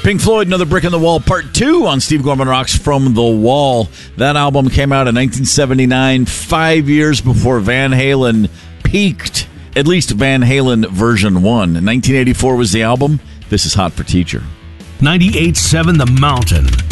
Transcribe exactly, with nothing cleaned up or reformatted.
Pink Floyd, Another Brick in the Wall, Part two on Steve Gorman Rocks From the Wall. That album came out in nineteen seventy-nine, five years before Van Halen peaked, at least Van Halen version one. nineteen eighty-four was the album. This is Hot for Teacher. ninety-eight point seven The Mountain.